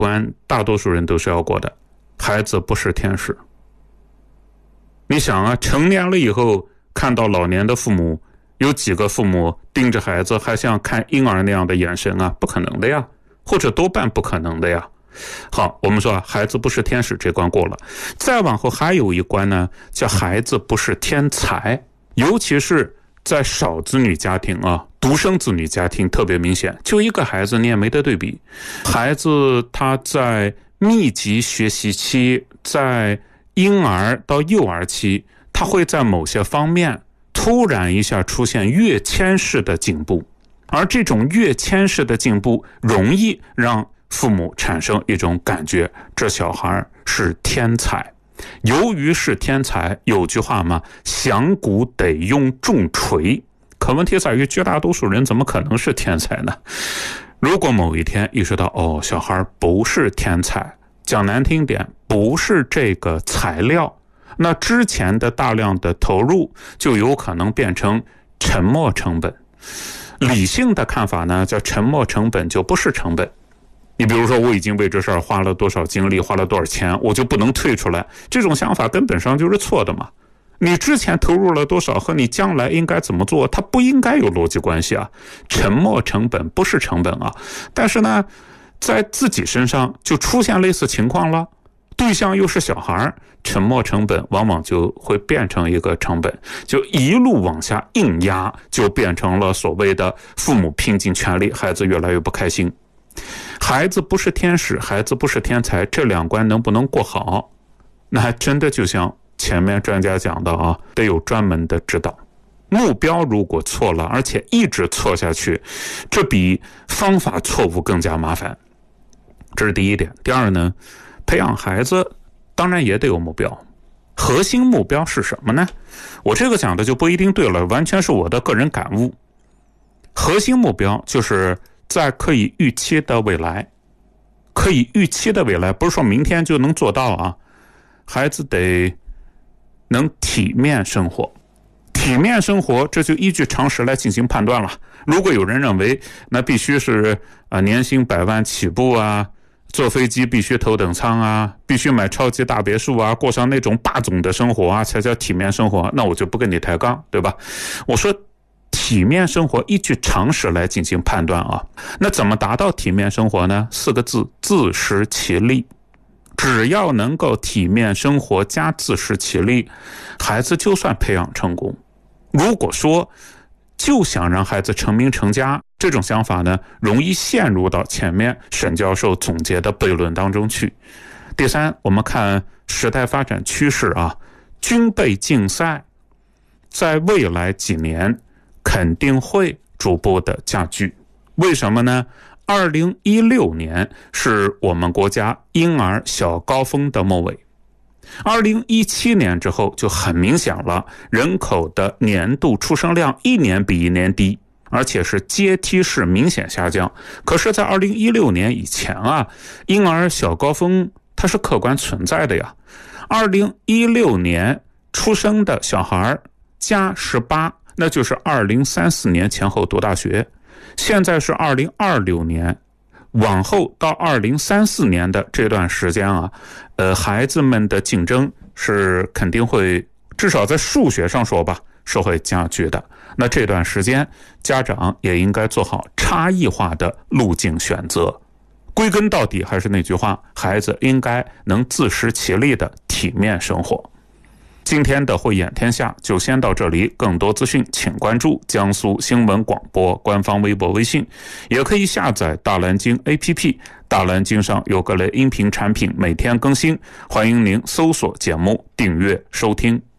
关大多数人都是要过的，孩子不是天使。你想啊，成年了以后看到老年的父母，有几个父母盯着孩子还像看婴儿那样的眼神啊？不可能的呀，或者多半不可能的呀。好，我们说孩子不是天使这关过了，再往后还有一关呢，叫孩子不是天才。尤其是在少子女家庭啊，独生子女家庭特别明显，就一个孩子你也没得对比。孩子他在密集学习期，在婴儿到幼儿期，他会在某些方面突然一下出现跃迁式的进步，而这种跃迁式的进步容易让父母产生一种感觉，这小孩是天才。由于是天才，有句话嘛，响鼓得用重锤。可问题在于，绝大多数人怎么可能是天才呢？如果某一天意识到，小孩不是天才，讲难听点，不是这个材料，那之前的大量的投入就有可能变成沉没成本。理性的看法呢，叫沉没成本就不是成本。你比如说，我已经为这事儿花了多少精力，花了多少钱，我就不能退出来，这种想法根本上就是错的嘛。你之前投入了多少和你将来应该怎么做，它不应该有逻辑关系啊。沉没成本不是成本啊。但是呢，在自己身上就出现类似情况了，对象又是小孩，沉没成本往往就会变成一个成本，就一路往下硬压，就变成了所谓的父母拼尽全力，孩子越来越不开心。孩子不是天使，孩子不是天才，这两关能不能过好，那还真的就像前面专家讲的啊，得有专门的指导。目标如果错了，而且一直错下去，这比方法错误更加麻烦。这是第一点。第二呢，培养孩子当然也得有目标。核心目标是什么呢？我这个讲的就不一定对了，完全是我的个人感悟。核心目标就是在可以预期的未来，可以预期的未来不是说明天就能做到啊，孩子得能体面生活。体面生活，这就依据常识来进行判断了。如果有人认为那必须是年薪100万起步啊，坐飞机必须头等舱啊，必须买超级大别墅啊，过上那种霸总的生活啊，才叫体面生活，那我就不跟你抬杠，对吧？我说体面生活依据常识来进行判断啊。那怎么达到体面生活呢？4个字，自食其力。只要能够体面生活加自食其力，孩子就算培养成功。如果说就想让孩子成名成家，这种想法呢，容易陷入到前面沈教授总结的悖论当中去。第三，我们看时代发展趋势啊，军备竞赛在未来几年肯定会逐步的加剧。为什么呢？2016年是我们国家婴儿小高峰的末尾，2017年之后就很明显了，人口的年度出生量一年比一年低，而且是阶梯式明显下降。可是在2016年以前啊，婴儿小高峰它是客观存在的呀。2016年出生的小孩加18，那就是2034年前后读大学。现在是2026年，往后到2034年的这段时间啊，孩子们的竞争是肯定会，至少在数学上说吧，是会加剧的。那这段时间，家长也应该做好差异化的路径选择。归根到底还是那句话，孩子应该能自食其力的体面生活。今天的慧眼天下就先到这里，更多资讯请关注江苏新闻广播官方微博微信，也可以下载大蓝鲸 APP， 大蓝鲸上有各类音频产品每天更新，欢迎您搜索节目订阅收听。